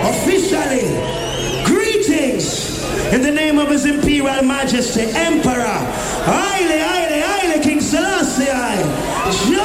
officially, greetings in the name of His Imperial Majesty, Emperor, Haile, King Selassie,